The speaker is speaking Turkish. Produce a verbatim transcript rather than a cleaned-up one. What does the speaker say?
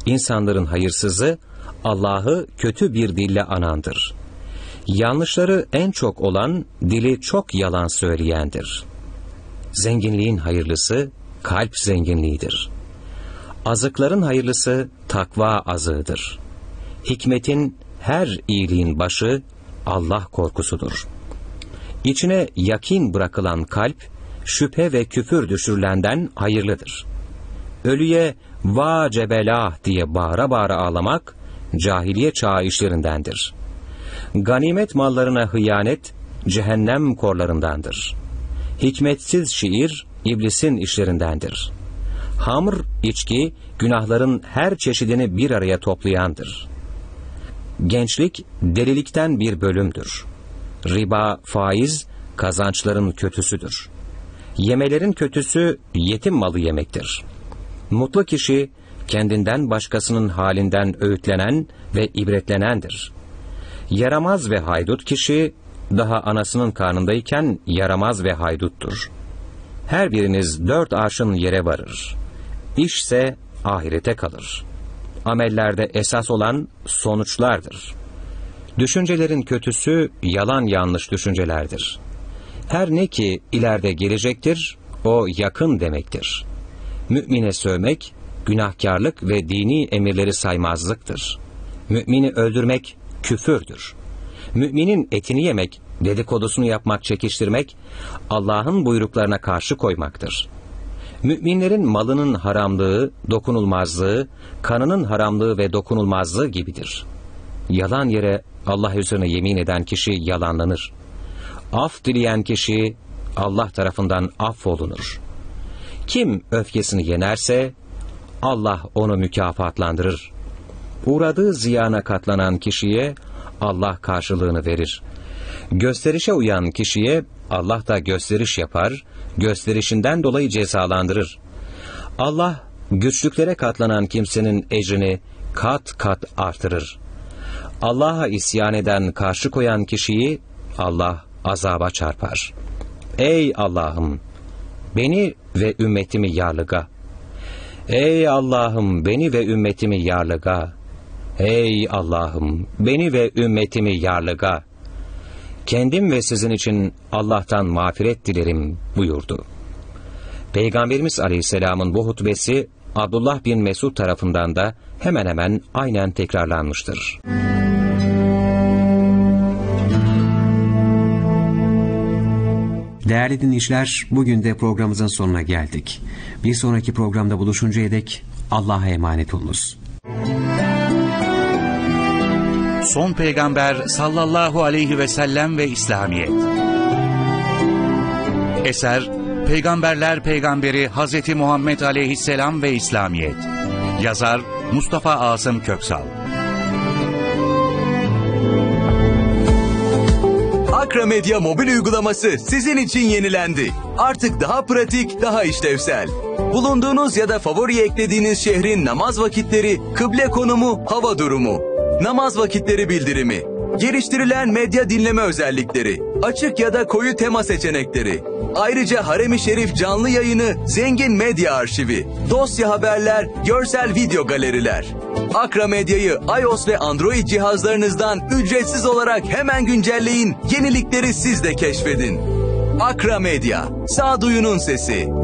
İnsanların hayırsızı, Allah'ı kötü bir dille anandır. Yanlışları en çok olan, dili çok yalan söyleyendir. Zenginliğin hayırlısı, kalp zenginliğidir. Azıkların hayırlısı, takva azığıdır. Hikmetin, her iyiliğin başı, Allah korkusudur. İçine yakin bırakılan kalp, şüphe ve küfür düşürülenden hayırlıdır. Ölüye, va cebelah diye bağıra bağıra ağlamak, cahiliye çağı işlerindendir. Ganimet mallarına hıyanet, cehennem korlarındandır. Hikmetsiz şiir, iblisin işlerindendir. Hamr, içki, günahların her çeşidini bir araya toplayandır. Gençlik, delilikten bir bölümdür. Riba, faiz, kazançların kötüsüdür. Yemelerin kötüsü, yetim malı yemektir. Mutlu kişi, kendinden başkasının halinden öğütlenen ve ibretlenendir. Yaramaz ve haydut kişi, daha anasının karnındayken yaramaz ve hayduttur. Her biriniz dört arşın yere varır. İşse ahirete kalır. Amellerde esas olan sonuçlardır. Düşüncelerin kötüsü yalan yanlış düşüncelerdir. Her ne ki ileride gelecektir, o yakın demektir. Mümine sövmek, günahkarlık ve dini emirleri saymazlıktır. Mümini öldürmek küfürdür. Müminin etini yemek, dedikodusunu yapmak, çekiştirmek, Allah'ın buyruklarına karşı koymaktır. Müminlerin malının haramlığı, dokunulmazlığı, kanının haramlığı ve dokunulmazlığı gibidir. Yalan yere Allah üzerine yemin eden kişi yalanlanır. Af dileyen kişi Allah tarafından affolunur. Kim öfkesini yenerse Allah onu mükafatlandırır. Uğradığı ziyana katlanan kişiye Allah karşılığını verir. Gösterişe uyan kişiye Allah da gösteriş yapar, gösterişinden dolayı cezalandırır. Allah güçlüklere katlanan kimsenin ecrini kat kat artırır. Allah'a isyan eden, karşı koyan kişiyi Allah azaba çarpar. Ey Allah'ım, beni ve ümmetimi yarlıga. Ey Allah'ım, beni ve ümmetimi yarlıga. Ey Allah'ım, beni ve ümmetimi yarlıga. Kendim ve sizin için Allah'tan mağfiret dilerim buyurdu. Peygamberimiz Aleyhisselam'ın bu hutbesi Abdullah bin Mesud tarafından da hemen hemen aynen tekrarlanmıştır. Değerli dinleyiciler, bugün de programımızın sonuna geldik. Bir sonraki programda buluşuncaya dek Allah'a emanet olunuz. Son Peygamber sallallahu aleyhi ve sellem ve İslamiyet. Eser Peygamberler Peygamberi Hazreti Muhammed aleyhisselam ve İslamiyet. Yazar Mustafa Asım Köksal. Akra Medya mobil uygulaması sizin için yenilendi. Artık daha pratik, daha işlevsel. Bulunduğunuz ya da favori eklediğiniz şehrin namaz vakitleri, kıble konumu, hava durumu, namaz vakitleri bildirimi, geliştirilen medya dinleme özellikleri, açık ya da koyu tema seçenekleri, ayrıca Harem-i Şerif canlı yayını, zengin medya arşivi, dosya haberler, görsel video galeriler. Akra Medya'yı iOS ve Android cihazlarınızdan ücretsiz olarak hemen güncelleyin, yenilikleri siz de keşfedin. Akra Medya, sağduyunun sesi.